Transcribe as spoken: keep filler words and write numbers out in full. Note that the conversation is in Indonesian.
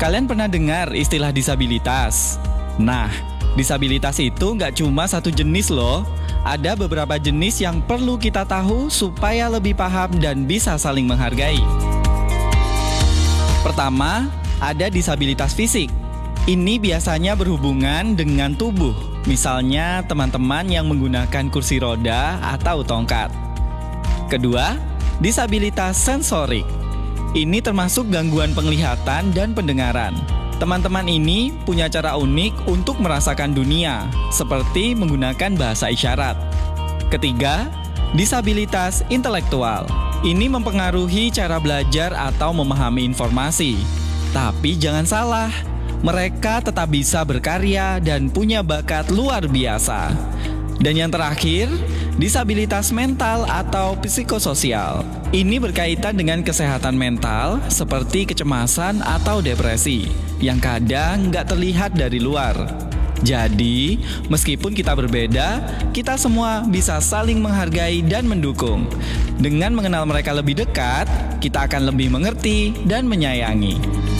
Kalian pernah dengar istilah disabilitas? Nah, disabilitas itu nggak cuma satu jenis loh. Ada beberapa jenis yang perlu kita tahu supaya lebih paham dan bisa saling menghargai. Pertama, ada disabilitas fisik. Ini biasanya berhubungan dengan tubuh. Misalnya teman-teman yang menggunakan kursi roda atau tongkat. Kedua, disabilitas sensorik. Ini termasuk gangguan penglihatan dan pendengaran. Teman-teman ini punya cara unik untuk merasakan dunia, seperti menggunakan bahasa isyarat. Ketiga, disabilitas intelektual. Ini mempengaruhi cara belajar atau memahami informasi. Tapi jangan salah, mereka tetap bisa berkarya dan punya bakat luar biasa. Dan yang terakhir, disabilitas mental atau psikososial. Ini berkaitan dengan kesehatan mental seperti kecemasan atau depresi yang kadang nggak terlihat dari luar. Jadi, meskipun kita berbeda, kita semua bisa saling menghargai dan mendukung. Dengan mengenal mereka lebih dekat, kita akan lebih mengerti dan menyayangi.